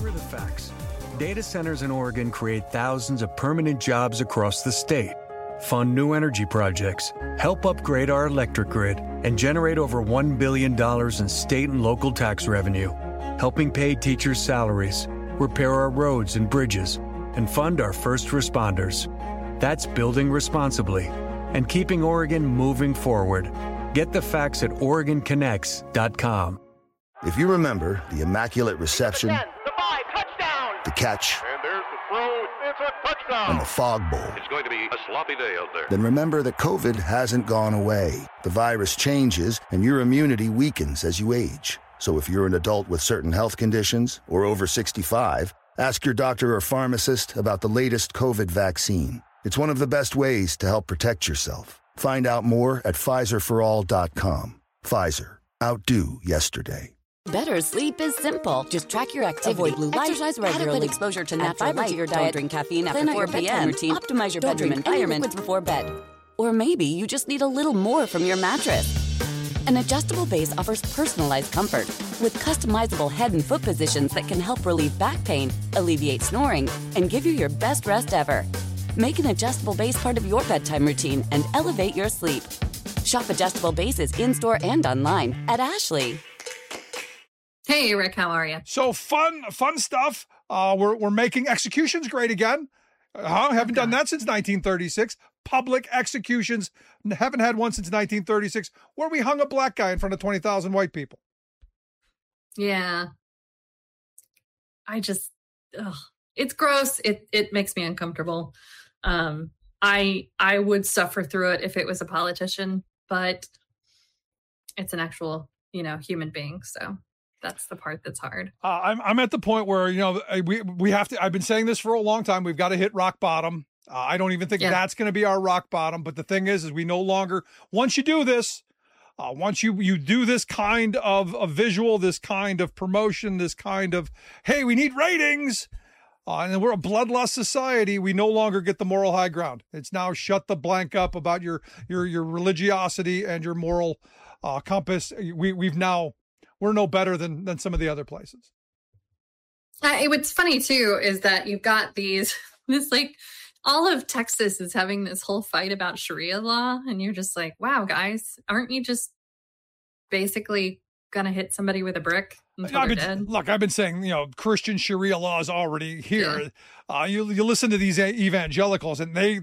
are the facts. Data centers in Oregon create thousands of permanent jobs across the state, fund new energy projects, help upgrade our electric grid, and generate over $1 billion in state and local tax revenue, helping pay teachers' salaries, repair our roads and bridges, and fund our first responders. That's building responsibly and keeping Oregon moving forward. Get the facts at OregonConnects.com. If you remember the Immaculate Reception, the 5, touchdown! the catch, And there's the throw, it's a touchdown! and the Fog Bowl, It's going to be a sloppy day out there. then remember that COVID hasn't gone away. The virus changes, and your immunity weakens as you age. So if you're an adult with certain health conditions or over 65, ask your doctor or pharmacist about the latest COVID vaccine. It's one of the best ways to help protect yourself. Find out more at PfizerForAll.com. Pfizer. Outdo yesterday. Better sleep is simple. Just track your activity, avoid blue light, exercise regularly, adequate exposure to natural light, to your diet, don't drink caffeine after 4 p.m., routine, optimize your bedroom environment liquids before bed. Or maybe you just need a little more from your mattress. An adjustable base offers personalized comfort with customizable head and foot positions that can help relieve back pain, alleviate snoring, and give you your best rest ever. Make an adjustable base part of your bedtime routine and elevate your sleep. Shop adjustable bases in-store and online at Ashley. Hey, Rick, how are you? So fun stuff. We're making executions great again. Haven't done that since 1936. Public executions. Haven't had one since 1936, where we hung a black guy in front of 20,000 white people. Yeah. It's gross. It makes me uncomfortable. I would suffer through it if it was a politician, but it's an actual, human being. So that's the part that's hard. I'm at the point where, we have to, I've been saying this for a long time. We've got to hit rock bottom. I don't even think that's going to be our rock bottom. But the thing is we no longer, once you do this, once you do this kind of a visual, this kind of promotion, this kind of, hey, we need ratings, and we're a bloodlust society, we no longer get the moral high ground. It's now shut the blank up about your religiosity and your moral compass. We're no better than some of the other places. What's funny too is that you've got this all of Texas is having this whole fight about Sharia law, and you're just like, wow, guys, aren't you just basically gonna hit somebody with a brick until they're dead? Look, I've been saying, Christian Sharia law is already here. Yeah. You listen to these evangelicals, and they